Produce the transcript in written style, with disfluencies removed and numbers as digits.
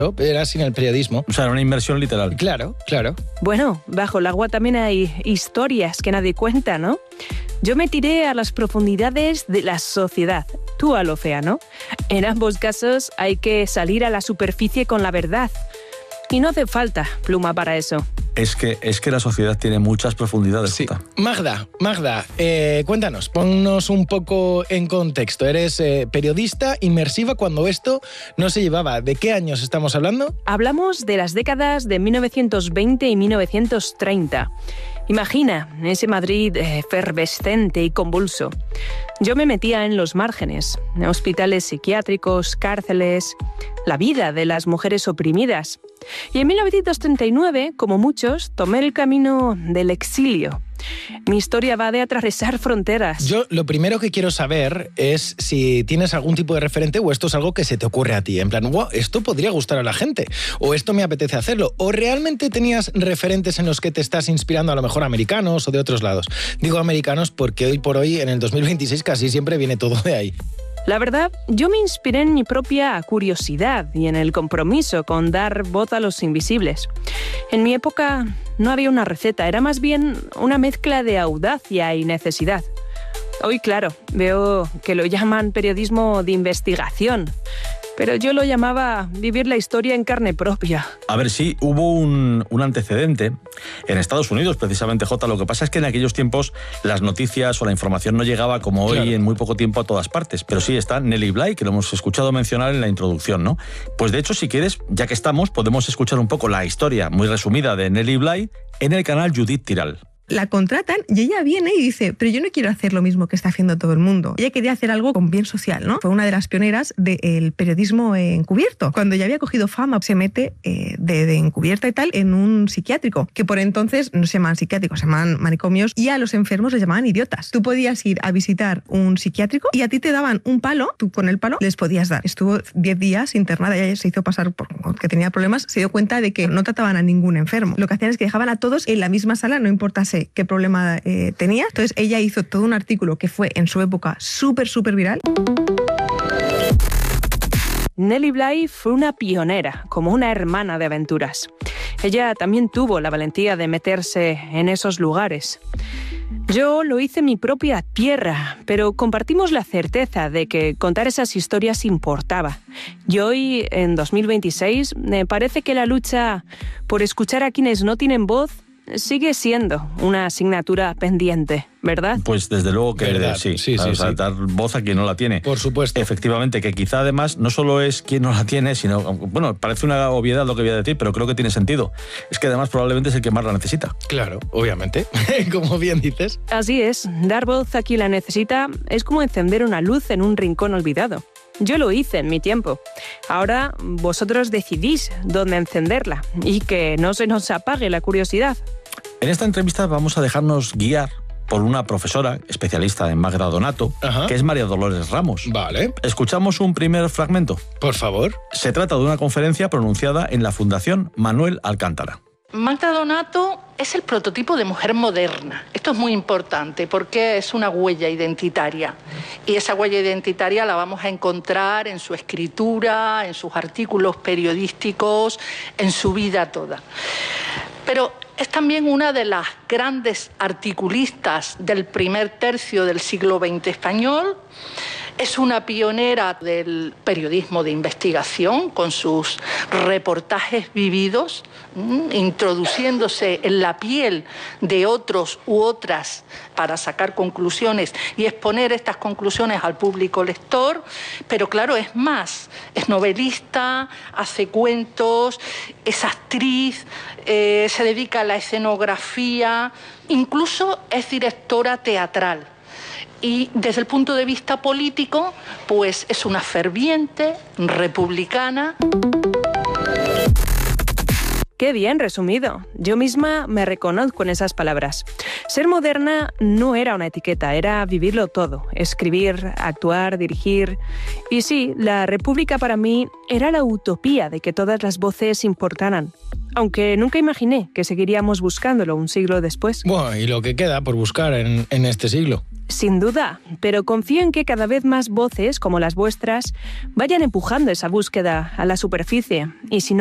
Era sin el periodismo. O sea, era una inmersión literal. Claro, claro. Bueno, bajo el agua también hay historias que nadie cuenta, ¿no? Yo me tiré a las profundidades de la sociedad, tú al océano. En ambos casos hay que salir a la superficie con la verdad. Y no hace falta pluma para eso. Es que la sociedad tiene muchas profundidades. Sí. Jota. Magda, cuéntanos, ponnos un poco en contexto. Eres periodista inmersiva cuando esto no se llevaba. ¿De qué años estamos hablando? Hablamos de las décadas de 1920 y 1930. Imagina ese Madrid efervescente y convulso. Yo me metía en los márgenes, en hospitales psiquiátricos, cárceles, la vida de las mujeres oprimidas. Y en 1939, como muchos, tomé el camino del exilio. Mi historia va de atravesar fronteras. Yo lo primero que quiero saber es si tienes algún tipo de referente o esto es algo que se te ocurre a ti. En plan, wow, esto podría gustar a la gente. O esto me apetece hacerlo. O realmente tenías referentes en los que te estás inspirando, a lo mejor americanos o de otros lados. Digo americanos porque hoy por hoy, en el 2026, casi siempre viene todo de ahí. La verdad, yo me inspiré en mi propia curiosidad y en el compromiso con dar voz a los invisibles. En mi época no había una receta, era más bien una mezcla de audacia y necesidad. Hoy, claro, veo que lo llaman periodismo de investigación, pero yo lo llamaba vivir la historia en carne propia. A ver, sí, hubo un antecedente en Estados Unidos, precisamente, Jota. Lo que pasa es que en aquellos tiempos las noticias o la información no llegaba como hoy, claro, en muy poco tiempo a todas partes. Pero sí está Nellie Bly, que lo hemos escuchado mencionar en la introducción, ¿no? Pues de hecho, si quieres, ya que estamos, podemos escuchar un poco la historia muy resumida de Nellie Bly en el canal Judith Tiral. La contratan y ella viene y dice, pero yo no quiero hacer lo mismo que está haciendo todo el mundo. Ella quería hacer algo con bien social, ¿no? Fue una de las pioneras del periodismo encubierto. Cuando ya había cogido fama, se mete de encubierta y tal en un psiquiátrico, que por entonces no se llamaban psiquiátricos, se llamaban manicomios, y a los enfermos les llamaban idiotas. Tú podías ir a visitar un psiquiátrico y a ti te daban un palo, tú con el palo les podías dar. Estuvo 10 días internada, ella se hizo pasar por que tenía problemas, se dio cuenta de que no trataban a ningún enfermo. Lo que hacían es que dejaban a todos en la misma sala, no importase qué problema tenía. Entonces ella hizo todo un artículo que fue en su época súper viral. Nellie Bly fue una pionera, como una hermana de aventuras. Ella también tuvo la valentía de meterse en esos lugares. Yo lo hice en mi propia tierra, pero compartimos la certeza de que contar esas historias importaba. Y hoy, en 2026, me parece que la lucha por escuchar a quienes no tienen voz sigue siendo una asignatura pendiente, ¿verdad? Pues desde luego que sí. Dar voz a quien no la tiene. Por supuesto. Efectivamente, que quizá además no solo es quien no la tiene, sino, bueno, parece una obviedad lo que voy a decir, pero creo que tiene sentido. Es que además probablemente es el que más la necesita. Claro, obviamente, como bien dices. Así es, dar voz a quien la necesita es como encender una luz en un rincón olvidado. Yo lo hice en mi tiempo. Ahora vosotros decidís dónde encenderla y que no se nos apague la curiosidad. En esta entrevista vamos a dejarnos guiar por una profesora especialista en Magda Donato, que es María Dolores Ramos. Vale. ¿Escuchamos un primer fragmento? Por favor. Se trata de una conferencia pronunciada en la Fundación Manuel Alcántara. Magda Donato es el prototipo de mujer moderna. Esto es muy importante porque es una huella identitaria. Y esa huella identitaria la vamos a encontrar en su escritura, en sus artículos periodísticos, en su vida toda. Pero es también una de las grandes articulistas del primer tercio del siglo XX español. Es una pionera del periodismo de investigación con sus reportajes vividos, introduciéndose en la piel de otros u otras para sacar conclusiones y exponer estas conclusiones al público lector. Pero claro, es más, es novelista, hace cuentos, es actriz, se dedica a la escenografía, incluso es directora teatral. Y desde el punto de vista político, pues es una ferviente republicana. Qué bien resumido. Yo misma me reconozco en esas palabras. Ser moderna no era una etiqueta, era vivirlo todo. Escribir, actuar, dirigir. Y sí, la República para mí era la utopía de que todas las voces importaran. aunque nunca imaginé que seguiríamos buscándolo un siglo después. Bueno, y lo que queda por buscar en este siglo. Sin duda, pero confío en que cada vez más voces como las vuestras vayan empujando esa búsqueda a la superficie. Y si no